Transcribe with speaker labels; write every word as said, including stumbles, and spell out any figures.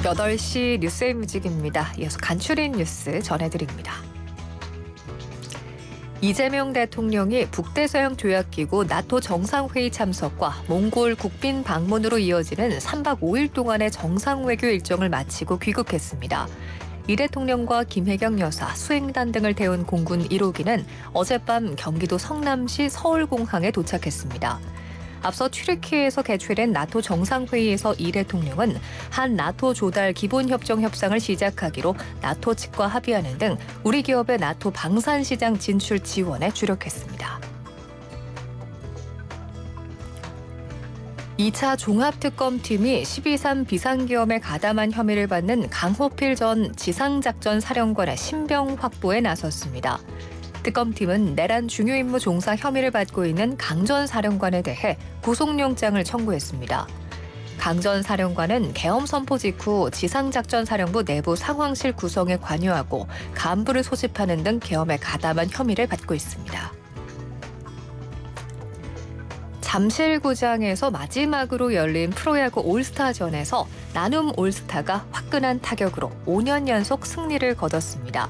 Speaker 1: 여덟 시 뉴스의 뮤직입니다. 이어서 간추린 뉴스 전해드립니다. 이재명 대통령이 북대서양 조약기구 나토 정상회의 참석과 몽골 국빈 방문으로 이어지는 삼박 오일 동안의 정상외교 일정을 마치고 귀국했습니다. 이 대통령과 김혜경 여사, 수행단 등을 태운 공군 일 호기는 어젯밤 경기도 성남시 서울공항에 도착했습니다. 앞서 튀르키예에서 개최된 나토 정상회의에서 이 대통령은 한 나토 조달 기본협정 협상을 시작하기로 나토 측과 합의하는 등 우리 기업의 나토 방산시장 진출 지원에 주력했습니다. 이 차 종합특검팀이 십이 삼 비상계엄에 가담한 혐의를 받는 강호필 전 지상작전사령관의 신병 확보에 나섰습니다. 특검팀은 내란 중요임무 종사 혐의를 받고 있는 강 전 사령관에 대해 구속영장을 청구했습니다. 강 전 사령관은 계엄 선포 직후 지상작전사령부 내부 상황실 구성에 관여하고 간부를 소집하는 등 계엄에 가담한 혐의를 받고 있습니다. 잠실구장에서 마지막으로 열린 프로야구 올스타전에서 나눔 올스타가 화끈한 타격으로 오 년 연속 승리를 거뒀습니다.